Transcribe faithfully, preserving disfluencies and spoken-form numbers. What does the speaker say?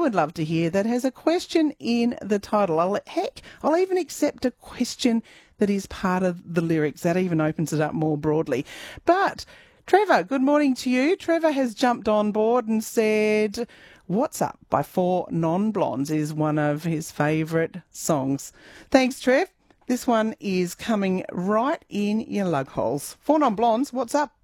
would love to hear that has a question in the title. I'll, heck, I'll even accept a question that is part of the lyrics. That even opens it up more broadly. But Trevor, good morning to you. Trevor has jumped on board and said, What's Up by Four Non-Blondes is one of his favourite songs. Thanks, Trev. This one is coming right in your lug holes. Four Non-Blondes, What's Up?